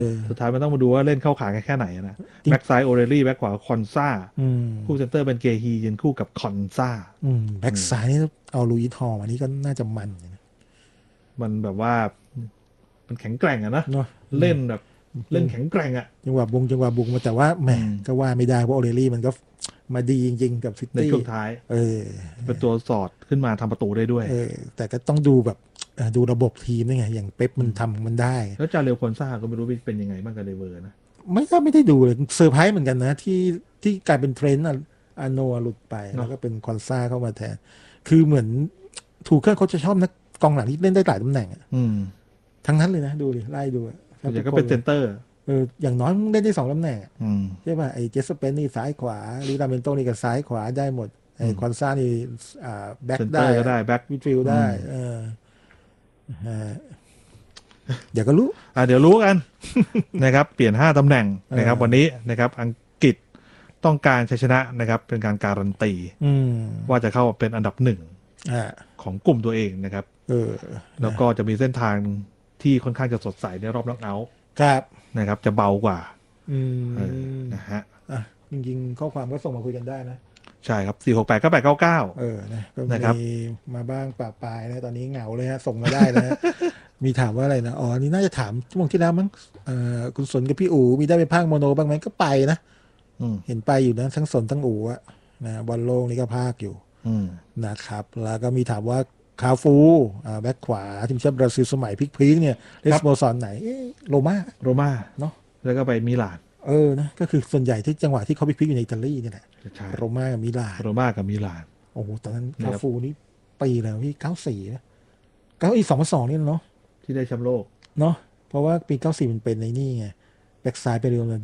สุดท้ายมันต้องมาดูว่าเล่นเข้าขาแค่ไหนนะแบ็กซ้ายโอเรลลี่แบ็กขวาคอนซ่าคู่เซนเตอร์เป็นเกฮียืนคู่กับคอนซ่าแบ็กซ้ายนี่เอาลุยทอมานี่ก็น่าจะมันมันแบบว่ามันแข็งแกร่งอะนะเล่นแบบเล่นแข็งแกร่งอะจังหวะบุกมาแต่ว่าแหมก็ว่าไม่ได้เพราะโอเรลลี่มันก็มาดีจริงๆกับซิตี้ในช่วงท้ายเป็นตัวสอดขึ้นมาทำประตูได้ด้วยแต่ก็ต้องดูแบบดูระบบทีมนี่ไงอย่างเป๊ปมันทำมันได้แล้วจาเรลคอนซ่าก็ไม่รู้เป็นยังไงบ้างกับเลเวอร์นะไม่ได้ดูเลยเซอร์ไพรส์เหมือนกันนะที่กลายเป็นเทรนด์อาโนหลุดไปแล้วก็เป็นคอนซ่าเข้ามาแทนคือเหมือนทูเคิลเขาจะชอบนักกองหลังที่เล่นได้หลายตำแหน่งทั้งนั้นเลยนะดูดิไล่ดูอย่างก็เป็นเซนเตอร์อย่างน้อยเล่นได้2ตำแหน่งใช่ป่ะไอ้เจสเปนนี่ซ้ายขวาลิราเมนโตนี่ก็ซ้ายขวาได้หมดไอ้คอนซ่านี่แบ็คได้แบ็คมิดฟิลด์ได้เดี๋ยวก็รู้เดี๋ยวรู้กัน นะครับเปลี่ยน5ตำแหน่งนะครับวันนี้นะครับอังกฤษต้องการชัยชนะนะครับเป็นการการันตีว่าจะเข้าเป็นอันดับ1ของกลุ่มตัวเองนะครับแล้วก็จะมีเส้นทางที่ค่อนข้างจะสดใสในรอบน็อกเอาท์ครับนะครับจะเบากว่านะฮะจริงๆข้อความก็ส่งมาคุยกันได้นะใช่ครับ4689899 นะครับมาบ้างปะปายนะตอนนี้เหงาเลยฮะส่งมาได้นะ มีถามว่าอะไรนะนี่น่าจะถามช่วงที่แล้วมั้งคุณสนกับพี่อู๋มีได้ไปพากย์โมโนบ้างไหมก็ไปนะเห็นไปอยู่นะทั้งสนทั้งอู๋นะบอลโลกนี่ก็พากย์อยู่นะครับแล้วก็มีถามว่าคาฟูแบ็คขวาทีมชาติบราซิลสมัยพีคเนี่ยเล่นสโมสรไหนโรม่าเนาะแล้วก็ไปมิลานนะก็คือส่วนใหญ่ที่จังหวะที่เขาพีคอยู่ในอิตาลีนี่แหละโรม่ากับมิลานโอ้โหตอนนั้นคาฟูนี่ปีแล้วพี่94นะ2002นี่เนาะที่ได้แชมป์โลกเนาะเพราะว่าปี94มันเป็นในนี่ไงแบ็คซ้ายเป็นโรนัลโด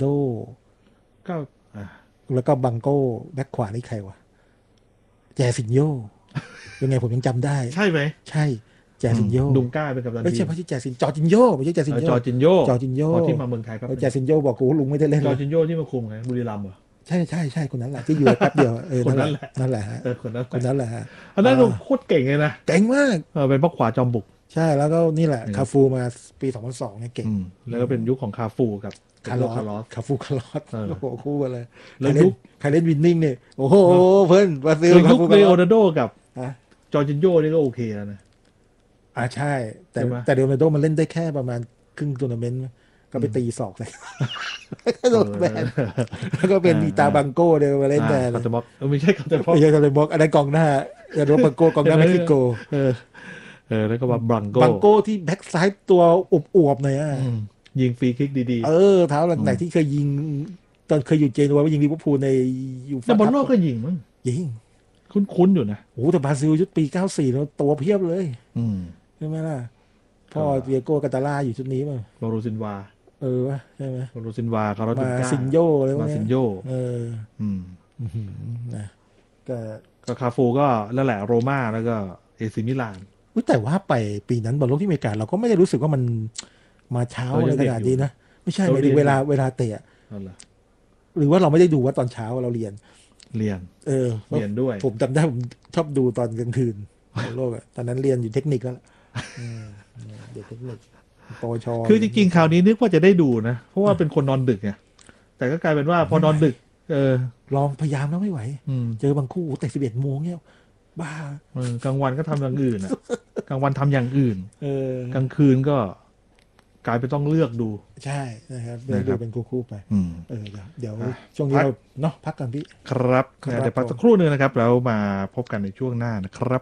แล้วก็บังโก้แบ็คขวานี่ใครวะแจสินโยยังไงผมยังจำได้ใช่ไหมใช่แจสินโยดุงก้าเป็นกัปตันทีมไม่ใช่เพราะที่แจสินจอจินโยไม่ใช่แจสินโยจอจินโยที่มาเมืองไทยครับแจสินโยบอกกูลุงไม่ได้เล่นจอจินโยที่มาคุมไงบุรีรัมย์เหรอใช่คนนั้นแหละที่อยู่แป๊บเดียวคนนั้นแหละฮะคนนั้นแหละฮะอันนั้นโคตรเก่งเลยนะเก่งมากเป็นพวกขวาจอมบุกใช่แล้วก็นี่แหละคาฟูมาปี2002เนี่ยเก่งแล้วก็เป็นยุคของคาฟูกับคาร์ลอสโอ้โหคู่กันเลยแล้วยุคใครเล่นวินนิ่งเนี่ยโอ้โหเพิ่นบราซิลยุคเลโอนาร์โดกับจอร์จินโญ่นี่ก็โอเคแล้วนะใช่แต่เลโอนาร์โดมันเล่นได้แค่ประมาณครึ่งทัวร์นาเมนต์ก็ไปตีศอกเลยโดนแบนแล้วก็เป็นอีตาบังโก้เดินมาเล่นแทนคาร์ตบ็อกไม่ใช่คาร์ตบ็อกอันนั้นกองหน้าโรบังโก้กองหน้าเม็กซิโกแล้วก็มาบังโก้ที่แบ็คซ้ายตัวอวบๆหน่อยยิงฟรีคิกดีๆเท้าหลังไหนที่เคยยิงตอนเคยอยู่เจนัวว่ายิงลิเวอร์พูลในอยู่แต่บอลโลกก็ยิงมั้งยิงคุ้นอยู่นะโอ้แต่บราซิลยุคปี94แล้วตัวเพียบเลยใช่ไหมล่ะพ่อเดียโก้กาตาล่าอยู่ชุดนี้ป่ะโรซินวาใช่ไหมโรซินวาคาร์ลอสมาซินโยอะไรพวกนี้ซินโยนะก็คาฟูก็แล้วแหละโรม่าแล้วก็เอซิมิลานแต่ว่าไปปีนั้นบอลโลกที่อเมริกาเราก็ไม่ได้รู้สึกว่ามันมาเช้าอะไรขนาดนี้นะไม่ใช่ไม่ดูเวลาเตะหรือว่าเราไม่ได้ดูว่าตอนเช้าเราเรียนด้วยผมจำได้ผมชอบดูตอนกลางคืนโลกตอนนั้นเรียนอยู่เทคนิคแล้วเด็กเทคนิคปวชคือจริงๆคราวนี้นึกว่าจะได้ดูนะเพราะว่าเป็นคนนอนดึกไงแต่ก็กลายเป็นว่าพอนอนดึกลองพยายามแล้วไม่ไหวเจอบางคู่แต่11 โมงเนี่ยบ้ากลางวันก็ทำอย่างอื่นกลางวันทำอย่างอื่นกลางคืนก็กลายเป็นต้องเลือกดูใช่นะครับดูเป็นคู่ๆไปเดี๋ยวช่วงนี้เราเนาะพักกันพี่ครับเดี๋ยวพักสักครู่นึงนะครับแล้วมาพบกันในช่วงหน้านะครับ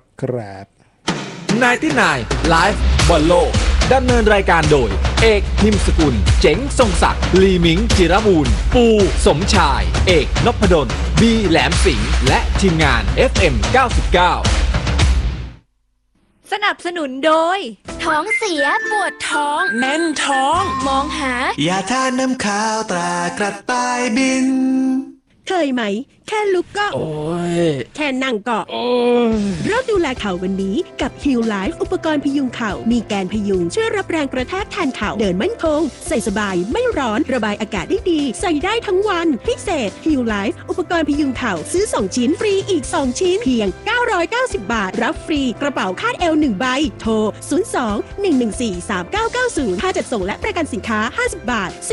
99 Live บอลโลกดำเนินรายการโดยเอกนิมสกุลเจ๋งทรงศักดิ์ลีมิงจิรบูรณ์ปูสมชายเอกนพดลบีแหลมสิงห์และทีมงาน FM 99 สนับสนุนโดยท้องเสียปวดท้องแน่นท้องมองหายาทาน้ำข้าวตรากระต่ายบินเคยไหมแค่ลุกก็โอ้ยแค่นั่งก็โอ้ยเริ่มดูแลเข่าวันนี้กับ Heal Life อุปกรณ์พยุงเข่ามีแกนพยุงช่วยรับแรงกระแทกแทนเข่าเดินมั่นคงใส่สบายไม่ร้อนระบายอากาศได้ดีใส่ได้ทั้งวันพิเศษ Heal Life อุปกรณ์พยุงเข่าซื้อ2ชิ้นฟรีอีก2ชิ้นเพียง990 บาทรับฟรีกระเป๋าคาดเอว1ใบโทร02 114 3990ค่าจัดส่งและประกันสินค้า50 บาท